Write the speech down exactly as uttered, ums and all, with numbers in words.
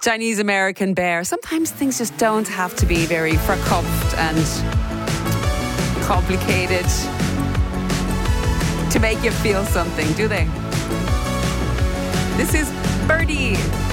Chinese American bear. Sometimes things just don't have to be very verkopft and complicated to make you feel something, do they? This is Birdie.